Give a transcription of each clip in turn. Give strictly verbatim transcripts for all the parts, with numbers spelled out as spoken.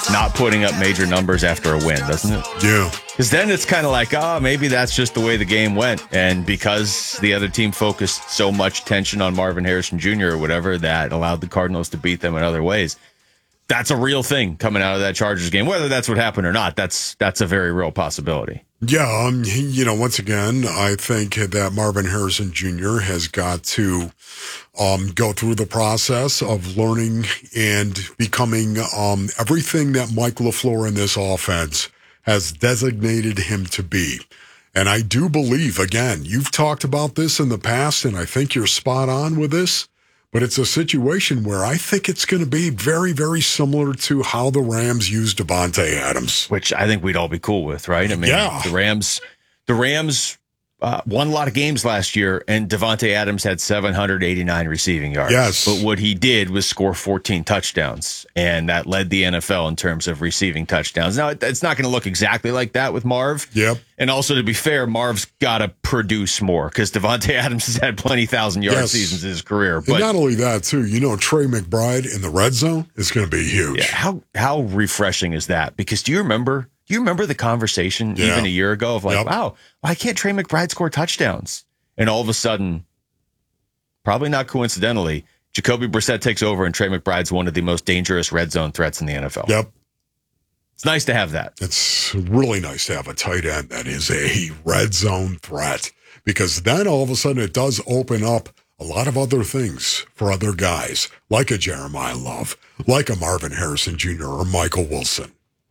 not putting up major numbers after a win, doesn't it? Yeah. Because then it's kind of like, oh, maybe that's just the way the game went. And because the other team focused so much attention on Marvin Harrison Junior or whatever, that allowed the Cardinals to beat them in other ways. That's a real thing coming out of that Chargers game. Whether that's what happened or not, that's that's a very real possibility. Yeah, um, you know, once again, I think that Marvin Harrison Junior has got to um, go through the process of learning and becoming um, everything that Mike LaFleur in this offense has designated him to be. And I do believe, again, you've talked about this in the past, and I think you're spot on with this. But it's a situation where I think it's going to be very, very similar to how the Rams used Davante Adams. Which I think we'd all be cool with, right? I mean, yeah. the Rams, the Rams uh, won a lot of games last year, and Davante Adams had seven hundred eighty-nine receiving yards. Yes. But what he did was score fourteen touchdowns, and that led the N F L in terms of receiving touchdowns. Now, it's not going to look exactly like that with Marv. Yep. And also, to be fair, Marv's got to produce more because Davante Adams has had plenty thousand yard yes. seasons in his career. And but not only that, too, you know, Trey McBride in the red zone is going to be huge. Yeah, how how refreshing is that? Because do you remember? Do you remember the conversation yeah. even a year ago of like, yep. wow, why can't Trey McBride score touchdowns? And all of a sudden, probably not coincidentally, Jacoby Brissett takes over and Trey McBride's one of the most dangerous red zone threats in the N F L. Yep. It's nice to have that. It's really nice to have a tight end that is a red zone threat, because then all of a sudden it does open up a lot of other things for other guys, like a Jeremiah Love, like a Marvin Harrison Junior or Michael Wilson.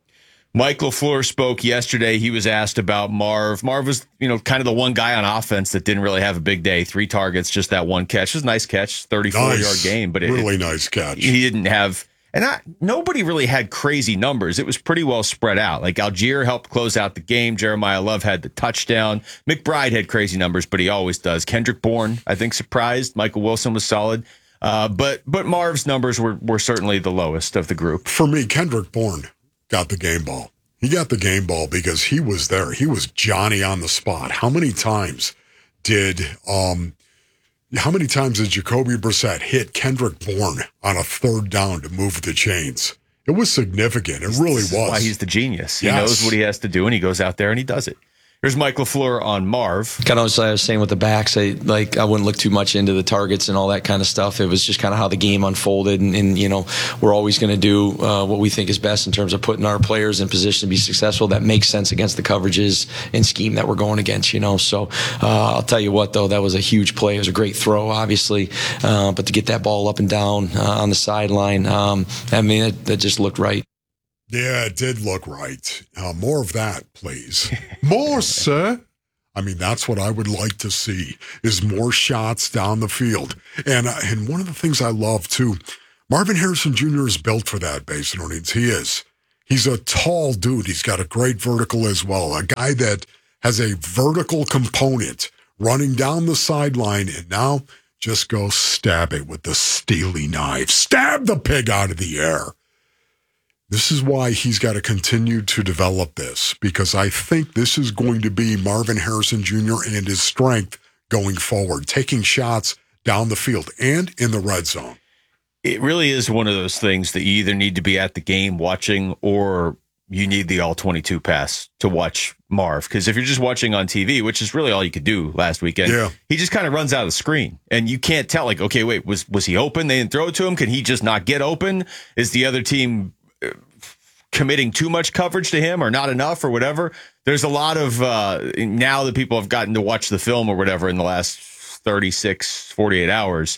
Mike LaFleur spoke yesterday. He was asked about Marv. Marv was, you know, kind of the one guy on offense that didn't really have a big day. Three targets, just that one catch. It was a nice catch, thirty-four-yard nice. game. But it, really nice catch. He didn't have, and I, nobody really had crazy numbers. It was pretty well spread out. Like Algier helped close out the game. Jeremiah Love had the touchdown. McBride had crazy numbers, but he always does. Kendrick Bourne, I think, surprised. Michael Wilson was solid. Uh, but but Marv's numbers were, were certainly the lowest of the group. For me, Kendrick Bourne got the game ball. He got the game ball because he was there. He was Johnny on the spot. How many times did um, how many times did Jacoby Brissett hit Kendrick Bourne on a third down to move the chains? It was significant. It really was. That's why he's the genius. He yes. knows what he has to do, and he goes out there and he does it. Here's Mike LaFleur on Marv. Kind of what I was saying with the backs. I, like, I wouldn't look too much into the targets and all that kind of stuff. It was just kind of how the game unfolded. And, and you know, we're always going to do uh, what we think is best in terms of putting our players in position to be successful. That makes sense against the coverages and scheme that we're going against, you know. So uh, I'll tell you what, though, that was a huge play. It was a great throw, obviously. Uh, but to get that ball up and down uh, on the sideline, um, I mean, it, that just looked right. Yeah, it did look right. Uh, more of that, please. More, sir. I mean, that's what I would like to see, is more shots down the field. And uh, and one of the things I love, too, Marvin Harrison Junior is built for that, Basin Orleans. He is. He's a tall dude. He's got a great vertical as well. A guy that has a vertical component running down the sideline, and now just go stab it with the steely knife. Stab the pig out of the air. This is why he's got to continue to develop this, because I think this is going to be Marvin Harrison Junior and his strength going forward, taking shots down the field and in the red zone. It really is one of those things that you either need to be at the game watching, or you need the all twenty-two pass to watch Marv. Because if you're just watching on T V, which is really all you could do last weekend, yeah. he just kind of runs out of the screen. And you can't tell, like, okay, wait, was was he open? They didn't throw it to him? Can he just not get open? Is the other team committing too much coverage to him or not enough or whatever? There's a lot of, uh, now that people have gotten to watch the film or whatever in the last thirty-six, forty-eight hours,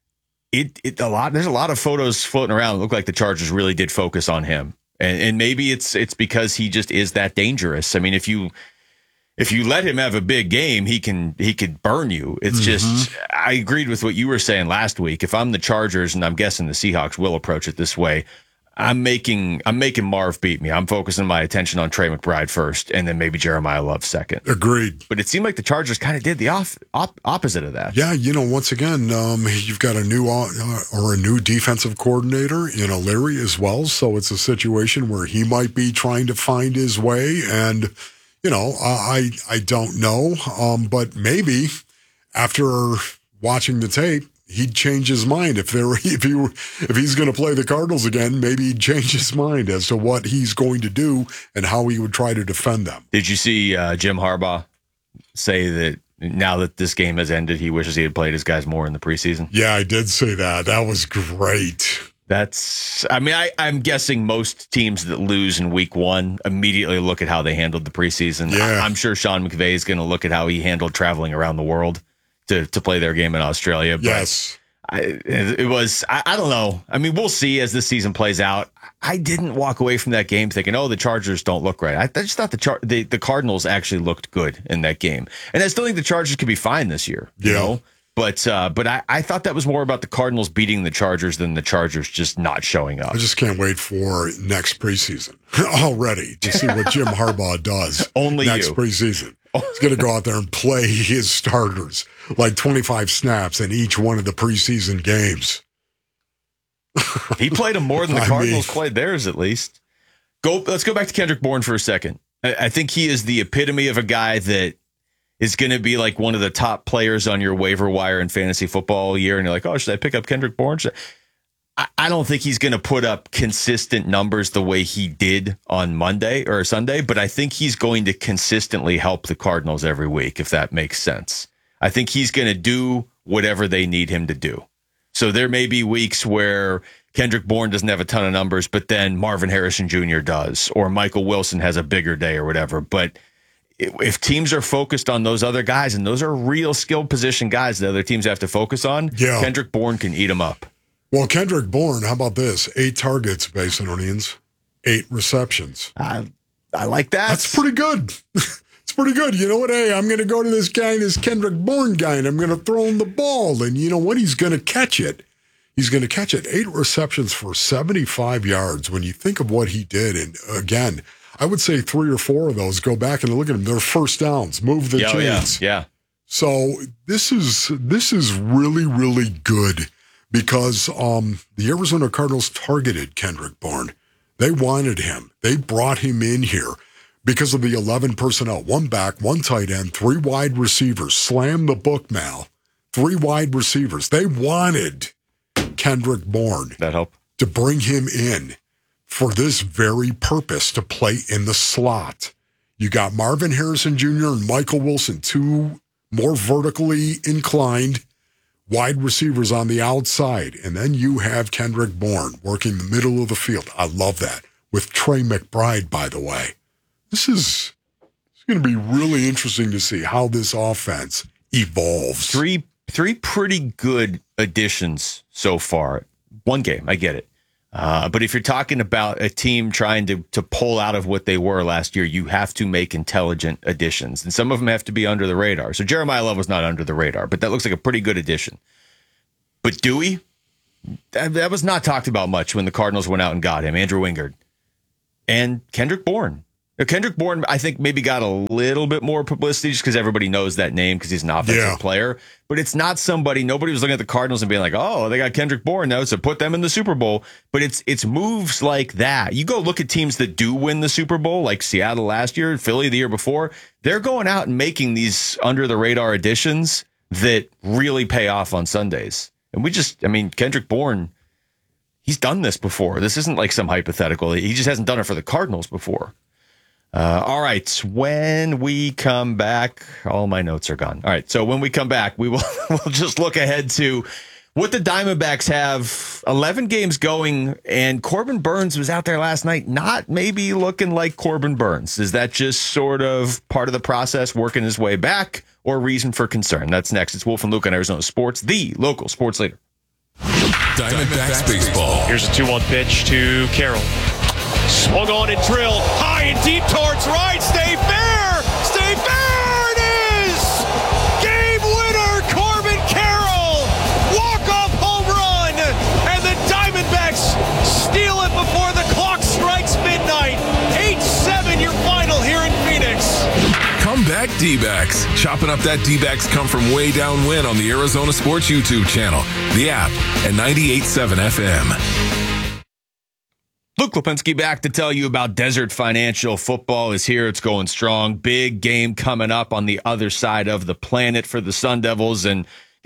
it, it a lot, there's a lot of photos floating around that look like the Chargers really did focus on him. And, and maybe it's, it's because he just is that dangerous. I mean, if you, if you let him have a big game, he can, he could burn you. It's mm-hmm. just, I agreed with what you were saying last week. If I'm the Chargers, and I'm guessing the Seahawks will approach it this way, I'm making I'm making Marv beat me. I'm focusing my attention on Trey McBride first, and then maybe Jeremiah Love second. Agreed. But it seemed like the Chargers kind of did the off, op, opposite of that. Yeah, you know, once again, um, you've got a new uh, or a new defensive coordinator in O'Leary as well, so it's a situation where he might be trying to find his way. And you know, I I don't know, um, but maybe after watching the tape, he'd change his mind if there if he if he's going to play the Cardinals again. Maybe he'd change his mind as to what he's going to do and how he would try to defend them. Did you see uh, Jim Harbaugh say that now that this game has ended, he wishes he had played his guys more in the preseason? Yeah, I did say that. That was great. That's, I mean, I, I'm guessing most teams that lose in week one immediately look at how they handled the preseason. Yeah. I, I'm sure Sean McVay is going to look at how he handled traveling around the world to, to play their game in Australia. But Yes. I, it was, I, I don't know. I mean, we'll see as this season plays out. I didn't walk away from that game thinking, oh, the Chargers don't look right. I, I just thought the, Char- the the Cardinals actually looked good in that game. And I still think the Chargers could be fine this year. You Yeah. know? But uh, but I, I thought that was more about the Cardinals beating the Chargers than the Chargers just not showing up. I just can't wait for next preseason already to see what Jim Harbaugh does. Only next you. preseason. He's going to go out there and play his starters like twenty-five snaps in each one of the preseason games. He played them more than the I Cardinals mean- played theirs, at least. Go. Let's go back to Kendrick Bourne for a second. I, I think he is the epitome of a guy that is going to be like one of the top players on your waiver wire in fantasy football all year. And you're like, oh, should I pick up Kendrick Bourne? Should I, I don't think he's going to put up consistent numbers the way he did on Monday or Sunday, but I think he's going to consistently help the Cardinals every week, if that makes sense. I think he's going to do whatever they need him to do. So there may be weeks where Kendrick Bourne doesn't have a ton of numbers, but then Marvin Harrison Junior does, or Michael Wilson has a bigger day or whatever. But if teams are focused on those other guys, and those are real skilled position guys that other teams have to focus on, Yeah. Kendrick Bourne can eat them up. Well, Kendrick Bourne, how about this? Eight targets, Basinonians, eight receptions. I, I like that. That's pretty good. It's pretty good. You know what? Hey, I'm going to go to this guy, this Kendrick Bourne guy, and I'm going to throw him the ball. And you know what? He's going to catch it. He's going to catch it. Eight receptions for seventy-five yards. When you think of what he did, and again, I would say three or four of those, go back and look at them. They're first downs. Move the Yeah, oh, yeah, chains. yeah. So this is this is really, really good because um, the Arizona Cardinals targeted Kendrick Bourne. They wanted him. They brought him in here because of the eleven personnel. One back, one tight end, three wide receivers. Slam the book, Mal. Three wide receivers. They wanted Kendrick Bourne That help? to bring him in for this very purpose, to play in the slot. You got Marvin Harrison Junior and Michael Wilson, two more vertically inclined wide receivers on the outside. And then you have Kendrick Bourne working the middle of the field. I love that. With Trey McBride, by the way. This is it's going to be really interesting to see how this offense evolves. Three three pretty good additions so far. One game, I get it. Uh, but if you're talking about a team trying to to pull out of what they were last year, you have to make intelligent additions. And some of them have to be under the radar. So Jeremiah Love was not under the radar, but that looks like a pretty good addition. But Dewey, that, that was not talked about much when the Cardinals went out and got him. Andrew Wingard. And Kendrick Bourne. Now, Kendrick Bourne, I think, maybe got a little bit more publicity just because everybody knows that name because he's an offensive Yeah. player. But it's not somebody, nobody was looking at the Cardinals and being like, oh, they got Kendrick Bourne now, so put them in the Super Bowl. But it's it's moves like that. You go look at teams that do win the Super Bowl, like Seattle last year, Philly the year before. They're going out and making these under-the-radar additions that really pay off on Sundays. And we just, I mean, Kendrick Bourne, he's done this before. This isn't like some hypothetical. He just hasn't done it for the Cardinals before. Uh, all right. When we come back, all my notes are gone. All right. So when we come back, we will we'll just look ahead to what the Diamondbacks have. eleven games going, and Corbin Burns was out there last night, not maybe looking like Corbin Burns. Is that just sort of part of the process, working his way back, or reason for concern? That's next. It's Wolf and Luke on Arizona Sports, the local sports leader. Diamondbacks baseball. Here's a two one pitch to Carroll. Swung on and drilled high and deep towards right. Stay fair. Stay fair. It is. Game winner, Corbin Carroll. Walk-off home run. And the Diamondbacks steal it before the clock strikes midnight. eight seven your final here in Phoenix. Comeback D-backs. Chopping up that D-backs come from way down win on the Arizona Sports YouTube channel, the app, and ninety-eight point seven F M. Luke Lipinski back to tell you about Desert Financial. Football is here. It's going strong. Big game coming up on the other side of the planet for the Sun Devils. And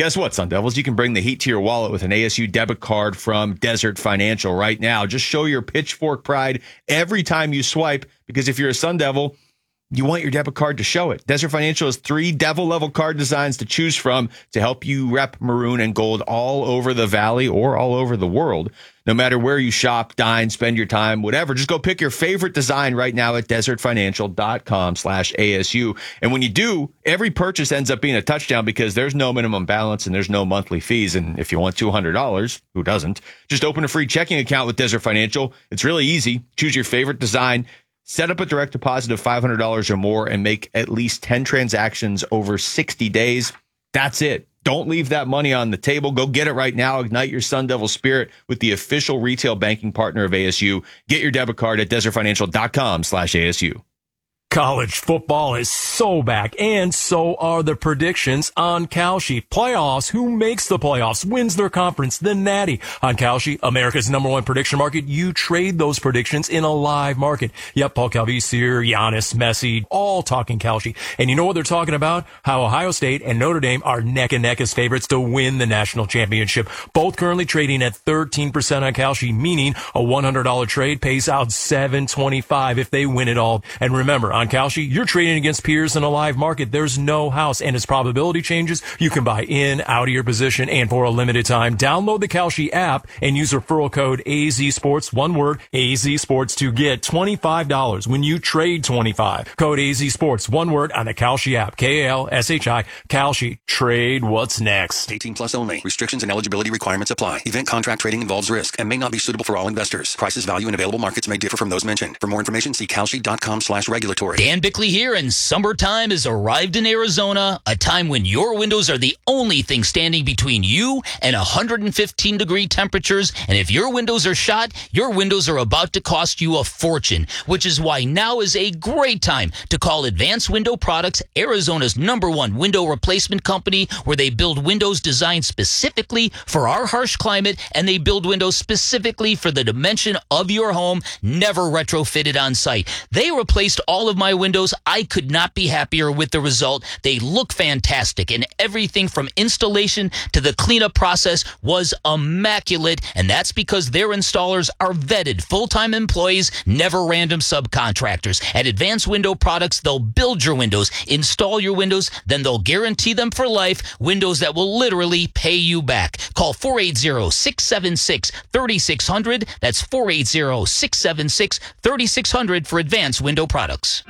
Guess what, Sun Devils? You can bring the heat to your wallet with an A S U debit card from Desert Financial right now. Just show your pitchfork pride every time you swipe, because if you're a Sun Devil, you want your debit card to show it. Desert Financial has three Devil-level card designs to choose from to help you rep maroon and gold all over the valley or all over the world. No matter where you shop, dine, spend your time, whatever, just go pick your favorite design right now at desertfinancial.com slash ASU. And when you do, every purchase ends up being a touchdown because there's no minimum balance and there's no monthly fees. And if you want two hundred dollars, who doesn't? Just open a free checking account with Desert Financial. It's really easy. Choose your favorite design. Set up a direct deposit of five hundred dollars or more and make at least ten transactions over sixty days. That's it. Don't leave that money on the table. Go get it right now. Ignite your Sun Devil spirit with the official retail banking partner of A S U. Get your debit card at desertfinancial.com slash ASU. College football is so back, and so are the predictions on Kalshi. Playoffs, who makes the playoffs, wins their conference, the Natty. On Kalshi, America's number one prediction market, you trade those predictions in a live market. Yep, Paul Calvisier, Giannis, Messi, all talking Kalshi. And you know what they're talking about? How Ohio State and Notre Dame are neck and neck as favorites to win the national championship. Both currently trading at thirteen percent on Kalshi, meaning a one hundred dollars trade pays out seven twenty-five if they win it all. And remember, on Kalshi, you're trading against peers in a live market. There's no house, and as probability changes, you can buy in, out of your position, and for a limited time, download the Kalshi app and use referral code A Z Sports, one word, A Z Sports, to get twenty-five dollars when you trade twenty-five. Code A Z Sports, one word, on the Kalshi app. K A L S H I, Kalshi. Trade what's next. eighteen plus only. Restrictions and eligibility requirements apply. Event contract trading involves risk and may not be suitable for all investors. Prices, value, and available markets may differ from those mentioned. For more information, see kalshi.com slash regulatory. Dan Bickley here, and summertime has arrived in Arizona, a time when your windows are the only thing standing between you and one hundred fifteen degree temperatures. And if your windows are shot, your windows are about to cost you a fortune, which is why now is a great time to call Advanced Window Products, Arizona's number one window replacement company, where they build windows designed specifically for our harsh climate, and they build windows specifically for the dimension of your home, never retrofitted on site. They replaced all of my windows. I could not be happier with the result. They look fantastic, and everything from installation to the cleanup process was immaculate, and that's because their installers are vetted full-time employees, never random subcontractors. At Advanced Window Products, they'll build your windows, install your windows, then they'll guarantee them for life, windows that will literally pay you back. Call four eight zero, six seven six, three six zero zero. That's four eight zero, six seven six, three six zero zero for Advanced Window Products.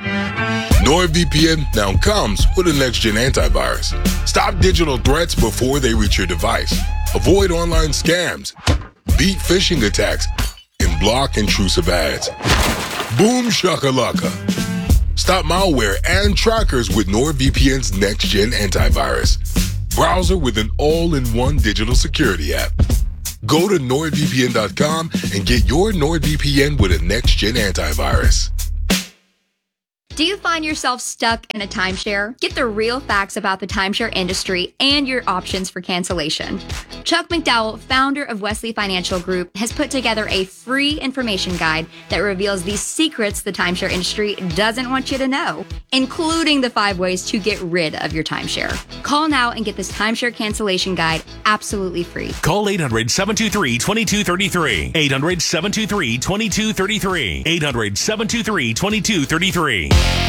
NordVPN now comes with a next-gen antivirus. Stop digital threats before they reach your device. Avoid online scams, beat phishing attacks, and block intrusive ads. Boom shakalaka. Stop malware and trackers with NordVPN's next-gen antivirus. Browser with an all-in-one digital security app. Go to nord V P N dot com and get your NordVPN with a next-gen antivirus. Do you find yourself stuck in a timeshare? Get the real facts about the timeshare industry and your options for cancellation. Chuck McDowell, founder of Wesley Financial Group, has put together a free information guide that reveals the secrets the timeshare industry doesn't want you to know, including the five ways to get rid of your timeshare. Call now and get this timeshare cancellation guide absolutely free. Call eight hundred, seven two three, two two three three. eight hundred, seven two three, two two three three. eight hundred, seven two three, two two three three.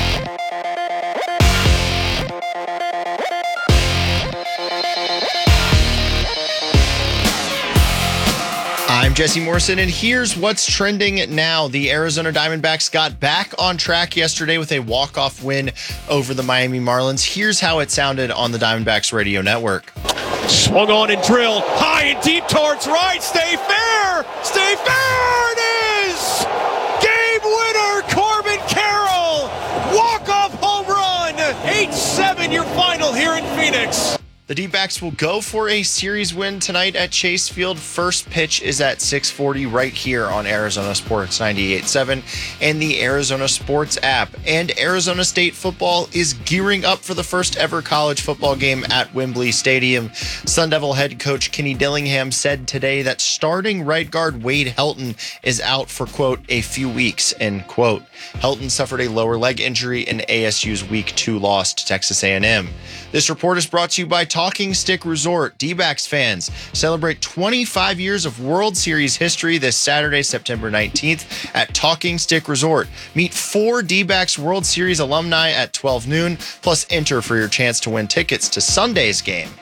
I'm Jesse Morrison, and here's what's trending now. The Arizona Diamondbacks got back on track yesterday with a walk-off win over the Miami Marlins. Here's how it sounded on the Diamondbacks radio network. Swung on and drilled high and deep towards right. Stay fair. Stay fair. It is game winner, Corbin Carroll. Walk-off home run. eight seven your final here in Phoenix. The D-backs will go for a series win tonight at Chase Field. First pitch is at six forty right here on Arizona Sports ninety-eight point seven and the Arizona Sports app. And Arizona State football is gearing up for the first ever college football game at Wembley Stadium. Sun Devil head coach Kenny Dillingham said today that starting right guard Wade Helton is out for, quote, a few weeks, end quote. Helton suffered a lower leg injury in A S U's week two loss to Texas A and M. This report is brought to you by Talk Talking Stick Resort. D-backs fans celebrate twenty-five years of World Series history this Saturday, September nineteenth at Talking Stick Resort. Meet four D-backs World Series alumni at twelve noon, plus enter for your chance to win tickets to Sunday's game.